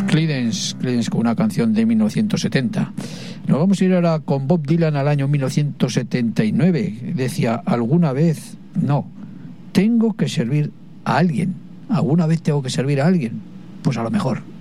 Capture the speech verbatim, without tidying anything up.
Creedence, Creedence con una canción de mil novecientos setenta. Nos vamos a ir ahora con Bob Dylan al año mil novecientos setenta y nueve. Decía, alguna vez, no, tengo que servir a alguien. ¿Alguna vez tengo que servir a alguien? Pues a lo mejor.